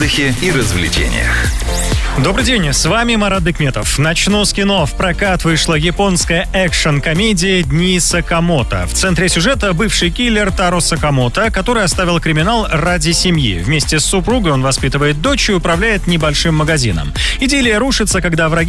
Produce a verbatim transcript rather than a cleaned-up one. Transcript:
отдыхе и развлечениях. Добрый день, с вами Марат Бекметов. Начну с кино. В прокат вышла японская экшн-комедия «Дни Сакамото». В центре сюжета бывший киллер Таро Сакамото, который оставил криминал ради семьи. Вместе с супругой он воспитывает дочь и управляет небольшим магазином. Идиллия рушится, когда враги